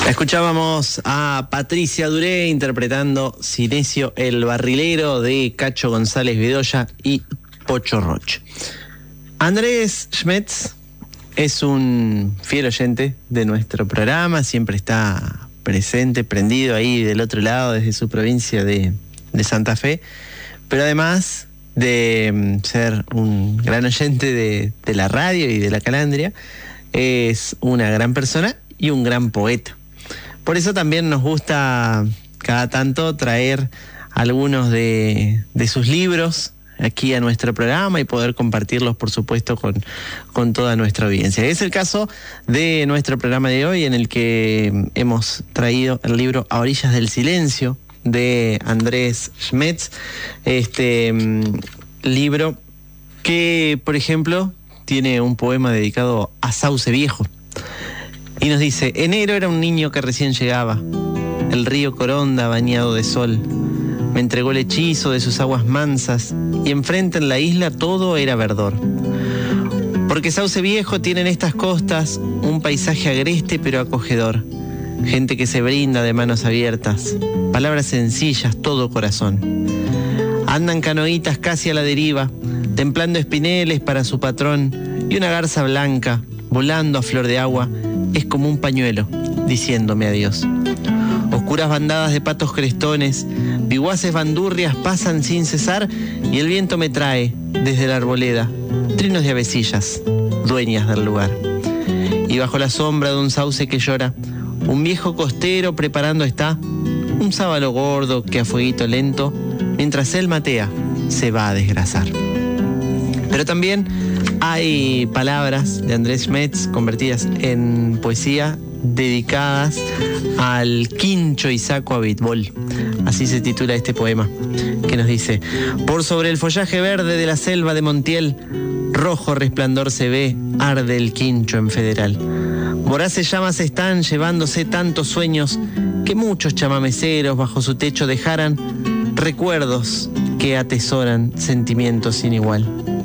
Escuchábamos a Patricia Duré interpretando Sinesio el Barrilero de Cacho González Bedoya y Pocho Roch. Andrés Schmetz es un fiel oyente de nuestro programa, siempre está presente, prendido ahí del otro lado desde su provincia de Santa Fe, pero además de ser un gran oyente de la radio y de la calandria, es una gran persona y un gran poeta. Por eso también nos gusta cada tanto traer algunos de sus libros aquí a nuestro programa y poder compartirlos, por supuesto, con toda nuestra audiencia. Es el caso de nuestro programa de hoy, en el que hemos traído el libro A Orillas del Silencio de Andrés Schmetz. Este libro que, por ejemplo, tiene un poema dedicado a Sauce Viejo. Y nos dice: enero era un niño que recién llegaba, el río Coronda bañado de sol, me entregó el hechizo de sus aguas mansas, y enfrente en la isla todo era verdor. Porque Sauce Viejo tiene en estas costas un paisaje agreste pero acogedor, gente que se brinda de manos abiertas, palabras sencillas, todo corazón. Andan canoitas casi a la deriva, templando espineles para su patrón, y una garza blanca, volando a flor de agua, es como un pañuelo, diciéndome adiós. Oscuras bandadas de patos crestones, viguaces bandurrias pasan sin cesar, y el viento me trae, desde la arboleda, trinos de avecillas, dueñas del lugar. Y bajo la sombra de un sauce que llora, un viejo costero preparando está un sábalo gordo que a fueguito lento, mientras él matea, se va a desgrasar. Pero también hay palabras de Andrés Schmetz convertidas en poesía dedicadas al quincho y saco abitbol. Así se titula este poema, que nos dice: por sobre el follaje verde de la selva de Montiel, rojo resplandor se ve, arde el quincho en Federal. Voraces llamas están llevándose tantos sueños, que muchos chamameceros bajo su techo dejaran recuerdos que atesoran sentimientos sin igual.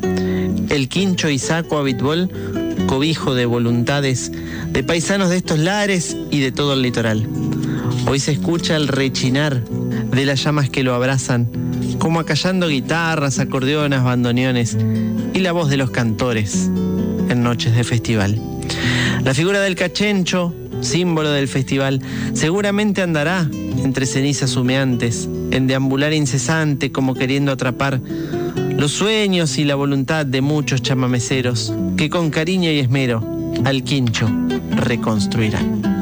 El quincho y saco abitbol, cobijo de voluntades de paisanos de estos lares y de todo el litoral. Hoy se escucha el rechinar de las llamas que lo abrazan, como acallando guitarras, acordeones, bandoneones y la voz de los cantores en noches de festival. La figura del cachencho, símbolo del festival, seguramente andará entre cenizas humeantes, en deambular incesante como queriendo atrapar los sueños y la voluntad de muchos chamameceros que con cariño y esmero al quincho reconstruirán.